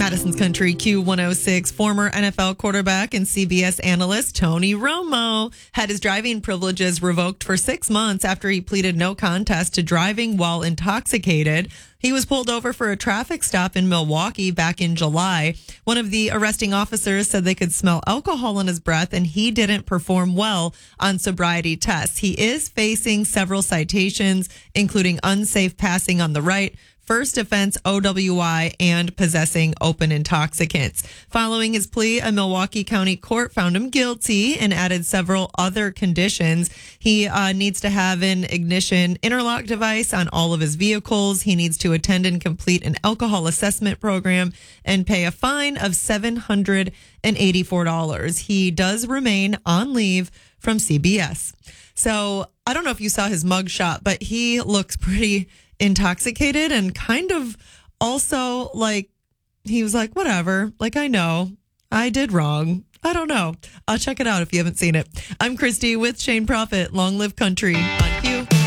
Madison's Country Q106, former NFL quarterback and CBS analyst Tony Romo had his driving privileges revoked for 6 months after he pleaded no contest to driving while intoxicated. He was pulled over for a traffic stop in Milwaukee back in July. One of the arresting officers said they could smell alcohol in his breath, and he didn't perform well on sobriety tests. He is facing several citations, including unsafe passing on the right, first offense OWI, and possessing open intoxicants. Following his plea, a Milwaukee County court found him guilty and added several other conditions. He needs to have an ignition interlock device on all of his vehicles. He needs to attend and complete an alcohol assessment program and pay a fine of $784. He does remain on leave from CBS. So I don't know if you saw his mugshot, but he looks pretty intoxicated and kind of also like he was like, whatever, like, I know I did wrong. I don't know. Check it out if you haven't seen it. I'm Christy with Shane Prophet. Long live country on